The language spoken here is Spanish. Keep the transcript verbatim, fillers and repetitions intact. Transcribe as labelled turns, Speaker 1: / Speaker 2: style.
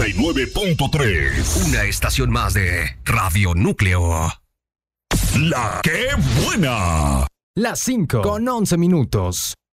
Speaker 1: y nueve punto tres.
Speaker 2: Una estación más de Radio Núcleo.
Speaker 1: La que buena.
Speaker 3: Las cinco con once minutos.